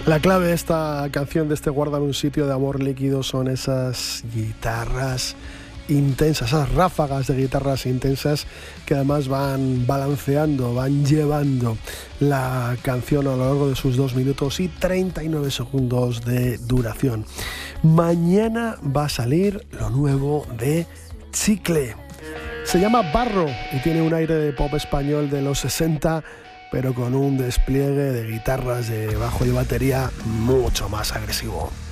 La clave de esta canción, de este Guárdame un sitio de Amor Líquido, son esas guitarras intensas, esas ráfagas de guitarras intensas que además van balanceando, van llevando la canción a lo largo de sus 2 minutos y 39 segundos de duración. Mañana va a salir lo nuevo de Chicle. Se llama Barro y tiene un aire de pop español de los 60, pero con un despliegue de guitarras, de bajo y batería mucho más agresivo.